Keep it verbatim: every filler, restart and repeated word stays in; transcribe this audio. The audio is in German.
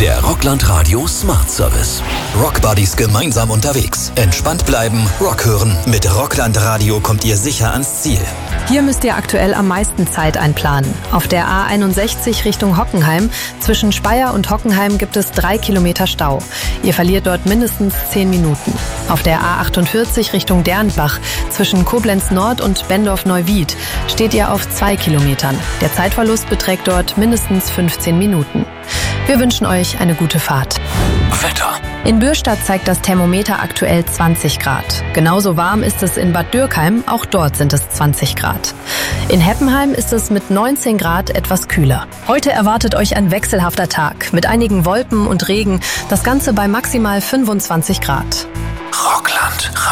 Der Rockland Radio Smart Service. Rockbuddies gemeinsam unterwegs. Entspannt bleiben, Rock hören. Mit Rockland Radio kommt ihr sicher ans Ziel. Hier müsst ihr aktuell am meisten Zeit einplanen. Auf der A einundsechzig Richtung Hockenheim, zwischen Speyer und Hockenheim gibt es drei Kilometer Stau. Ihr verliert dort mindestens zehn Minuten. Auf der A achtundvierzig Richtung Dernbach, zwischen Koblenz Nord und Bendorf-Neuwied, steht ihr auf zwei Kilometern. Der Zeitverlust beträgt dort mindestens fünfzehn Minuten. Wir wünschen euch eine gute Fahrt. Wetter. In Bürstadt zeigt das Thermometer aktuell zwanzig Grad. Genauso warm ist es in Bad Dürkheim, auch dort sind es zwanzig Grad. In Heppenheim ist es mit neunzehn Grad etwas kühler. Heute erwartet euch ein wechselhafter Tag mit einigen Wolken und Regen, das Ganze bei maximal fünfundzwanzig Grad. Rockland